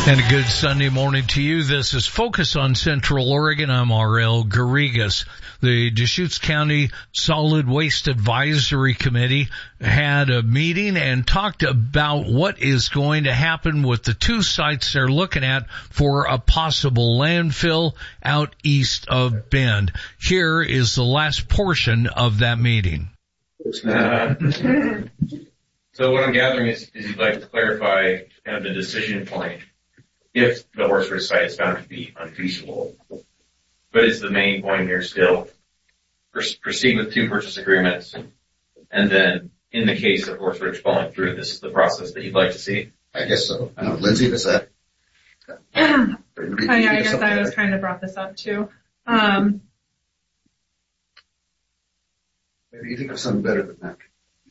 And a good Sunday morning to you. This is Focus on Central Oregon. I'm R.L. Garrigas. The Deschutes County Solid Waste Advisory Committee had a meeting and talked about what is going to happen with the two sites they're looking at for a possible landfill out east of Bend. Here is the last portion of that meeting. So what I'm gathering is you'd like to clarify kind of the decision point if the Horse Ridge site is found to be unfeasible. But is the main point here still proceed with two purchase agreements, and then in the case of Horse Ridge falling through, this is the process that you'd like to see? I guess so. I don't know, Lindsay, does that? I guess I was trying to brought this up too. Maybe you think of something better than that.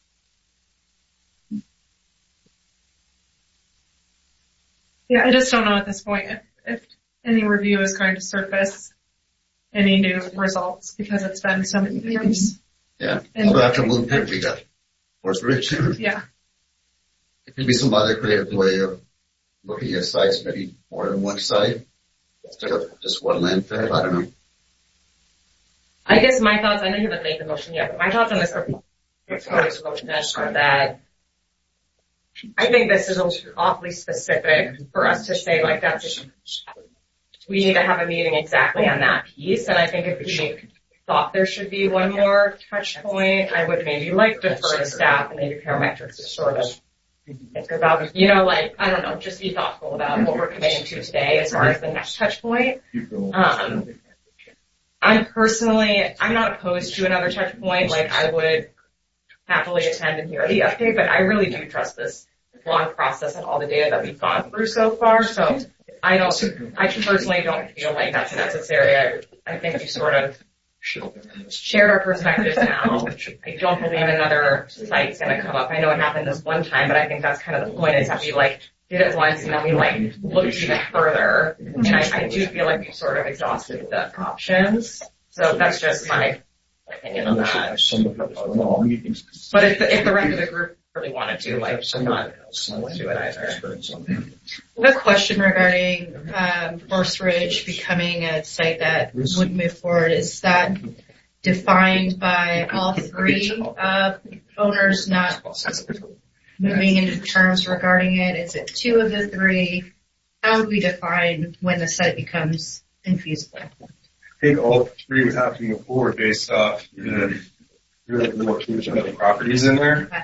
Yeah, I just don't know at this point if any review is going to surface any new results because it's been so many years. Yeah. Although after moving here, we got Horse Ridge. Yeah. It could be some other creative way of looking at sites, maybe more than one site instead of just one landfill. I don't know. I guess my thoughts, I know you haven't made the motion yet, but my thoughts on this proposed motion are that I think this is awfully specific for us to say like that's we need to have a meeting exactly on that piece. And I think if we thought there should be one more touch point, I would maybe like defer to staff and maybe parametrics to sort of think about, I don't know, just be thoughtful about what we're committing to today as far as the next touch point. I'm not opposed to another touch point. Like I would happily attend and hear the update, but I really do trust this long process and all the data that we've gone through so far. So I personally don't feel like that's necessary. I think we sort of shared our perspectives now. I don't believe another site's going to come up. I know it happened this one time, but I think that's kind of the point is that we did it once and then we looked even further. And I do feel like we sort of exhausted the options. So that's just my opinion on that. But if the rest of the group really wanted to, I'm not opposed to it either. The question regarding Horse Ridge becoming a site that would move forward, is that defined by all three owners not moving into terms regarding it? Is it two of the three? How would we define when the site becomes infeasible? I think all three would have to move forward based off the location of the properties in there. Okay.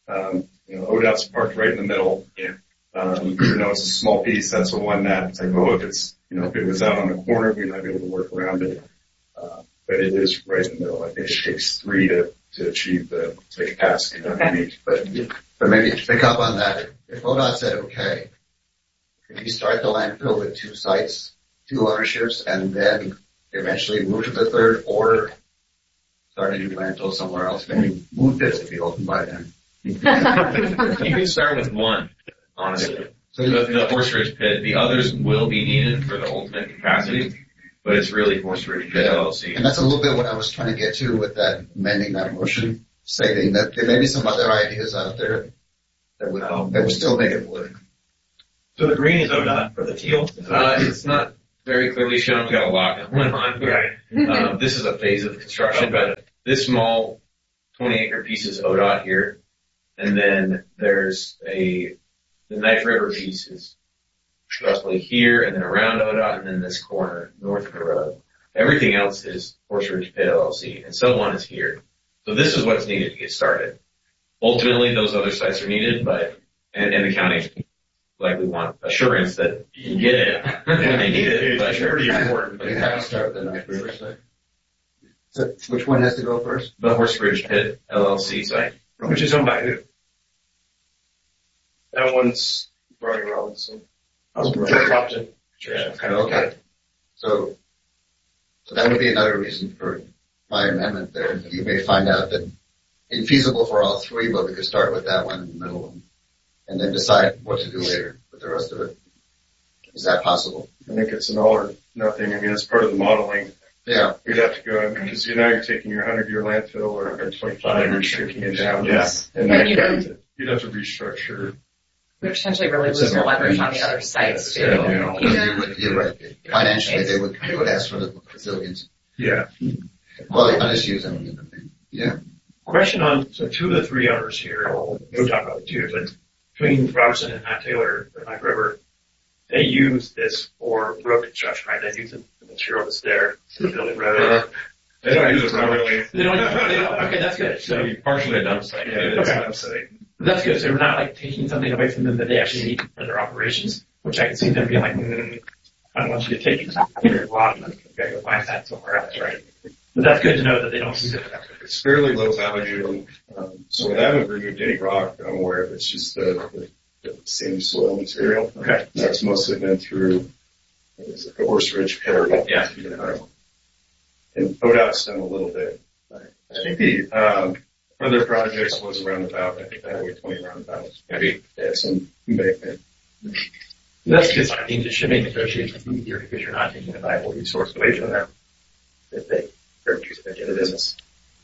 ODOT's parked right in the middle. Yeah. Even though it's a small piece, that's the one that it's like, if it's, if it was out on the corner, we might be able to work around it. But it is right in the middle. I think it takes three to achieve the capacity that we need. But maybe to pick up on that, if ODOT said, okay, if you start the landfill with two sites, two ownerships, and then eventually move to the third or start a new landfill somewhere else, maybe move this to be open by then. You can start with one, honestly. So the Horse Ridge pit, the others will be needed for the ultimate capacity, but it's really Horse Ridge Pit LLC. And that's a little bit what I was trying to get to with that amending that motion, stating that there may be some other ideas out there that would still make it work. So the green is ODOT for the teal? It's not very clearly shown. We've got a lot going on here. This is a phase of construction, but this small 20-acre piece is ODOT here. And then there's the Knife River piece is roughly here and then around ODOT and then this corner north of the road. Everything else is Horse Ridge Pit LLC and so on is here. So this is what's needed to get started. Ultimately, those other sites are needed, and the county likely want assurance that you get it when they need it. But it's pretty important. But you have to start with the Knife River site. So which one has to go first? The Horse Ridge Pit LLC site. Which is owned by who? That one's Ronnie Robinson. Okay. So that would be another reason for my amendment there. You may find out that infeasible for all three, but we could start with that one in the middle and then decide what to do later with the rest of it. Is that possible? I think it's an all or nothing. I mean, it's part of the modeling. Yeah. We'd have to go in because you're taking your 100-year landfill or 25 and you're shrinking it down. Yeah. And then you'd have to restructure We potentially really lose the leverage on the other sites too. You're right. Financially, they would ask for the facilities. Yeah. Well, I just use them. Yeah. Question on, so 2 of the 3 owners here, we'll talk about the 2, but between Robertson and Matt Taylor, or Mike River, they use this for road construction, right? They use the material that's there to build a road. They don't use it really. They don't, okay, that's good. So, Partially a dump site. Yeah, it's a dump site. that's good. So we're not like taking something away from them that they actually need for their operations, which I can see them being like, I don't want you to take it. You're a lot of money. Okay, go find that somewhere else, right? But that's good to know that they don't use it. It's fairly low value. So they haven't removed any rock, I'm aware of. It's just the same soil material. Okay. That's mostly been through the Horse Ridge pit. Yeah. And ODOT's done a little bit. I think the other projects was around about, I think that way 20 roundabouts. Maybe had some embankment. That's good. I think it should make negotiations easier because you're not taking a valuable resource away from them if they are using it in the business.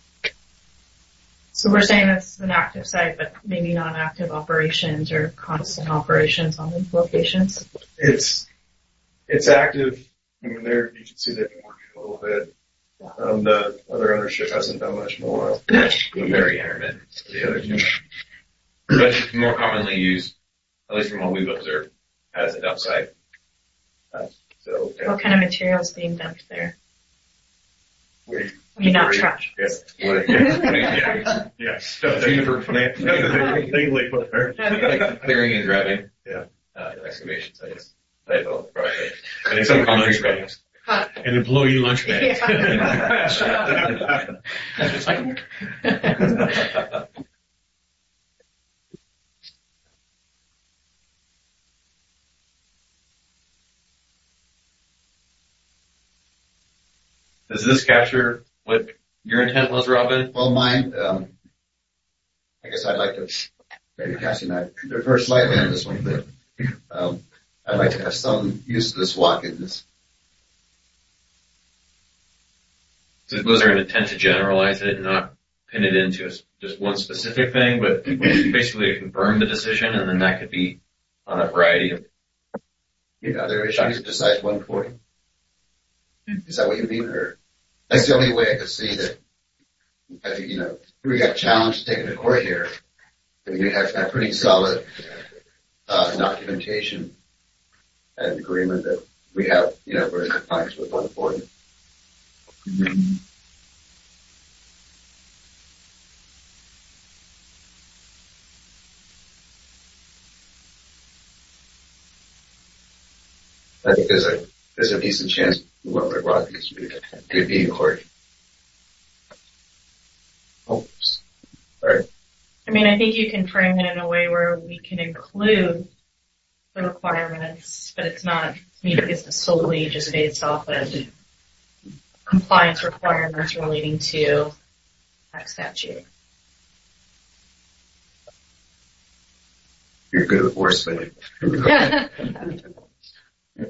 So we're saying this is an active site, but maybe not active operations or constant operations on these locations. It's active. I mean, there you can see they've been working a little bit. The other ownership hasn't done much in a while. Very intermittent. The other 2. But it's more commonly used, at least from what we've observed, as a dump site. So, yeah. What kind of material is being dumped there? We, I mean, not trash. yes. Yeah. Yeah. Juniper plant. They put there. Like clearing and grabbing. Yeah. Excavation sites. Type of project. I think some common projects. An employee lunch bag. That's recyclable. Does this capture what your intent was, Robin? Well, mine, I guess I'd like to, maybe Cassie and I differ slightly on this one, but I'd like to have some use of this walk in this. Was there an intent to generalize it and not pin it into just one specific thing, but basically to confirm the decision, and then that could be on a variety of... Other issues besides 140? Is that what you mean? Or that's the only way I could see that. I think, if we got challenged taking to court here, then we have to have pretty solid documentation and agreement that we have, we're in compliance with 140. Mm-hmm. I think there's a decent chance whoever brought these could be in court. Oops. Sorry. I mean, I think you can frame it in a way where we can include the requirements, but it's not business solely just based off of compliance requirements relating to that statute. You're good with wordsmithing.